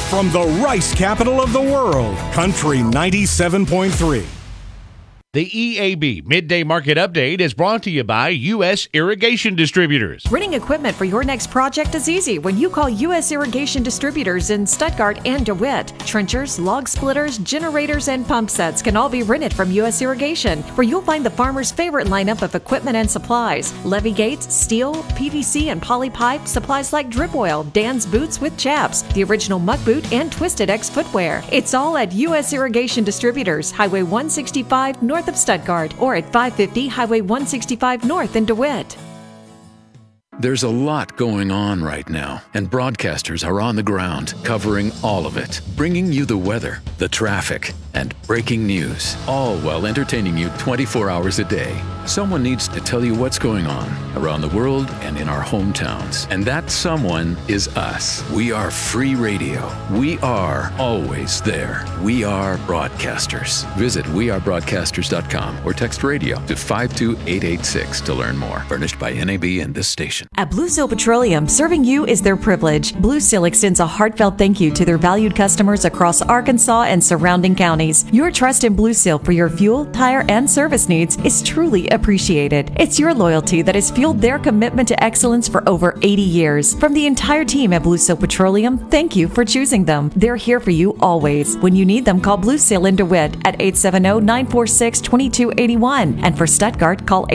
From the rice capital of the world, Country 97.3. The EAB Midday Market Update is brought to you by U.S. Irrigation Distributors. Renting equipment for your next project is easy when you call U.S. Irrigation Distributors in Stuttgart and DeWitt. Trenchers, log splitters, generators, and pump sets can all be rented from U.S. Irrigation, where you'll find the farmer's favorite lineup of equipment and supplies. Levee gates, steel, PVC, and poly pipe, supplies like drip oil, Dan's boots with chaps, the original muck boot, and Twisted X footwear. It's all at U.S. Irrigation Distributors, Highway 165 north of Stuttgart, or at 550 Highway 165 North in DeWitt. There's a lot going on right now, and broadcasters are on the ground covering all of it, bringing you the weather, the traffic, and breaking news, all while entertaining you 24 hours a day. Someone needs to tell you what's going on around the world and in our hometowns, and that someone is us. We are free radio. We are always there. We are broadcasters. Visit wearebroadcasters.com or text radio to 52886 to learn more. Furnished by NAB and this station. At Blue Seal Petroleum, serving you is their privilege. Blue Seal extends a heartfelt thank you to their valued customers across Arkansas and surrounding counties. Your trust in Blue Seal for your fuel, tire, and service needs is truly appreciated. It's your loyalty that has fueled their commitment to excellence for over 80 years. From the entire team at Blue Seal Petroleum, thank you for choosing them. They're here for you always. When you need them, call Blue Seal in DeWitt at 870-946-2281. And for Stuttgart, call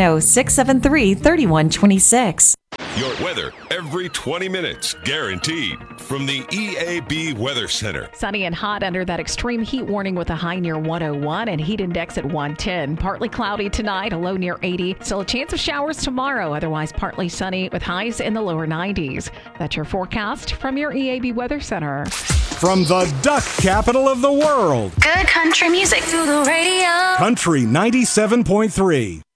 870-673-3126. Your weather every 20 minutes, guaranteed. From the EAB Weather Center. Sunny and hot under that extreme heat warning with a high near 101 and heat index at 110. Partly cloudy tonight, a low near 80. Still a chance of showers tomorrow, otherwise partly sunny with highs in the lower 90s. That's your forecast from your EAB Weather Center. From the duck capital of the world, Good country music through the radio. Country 97.3.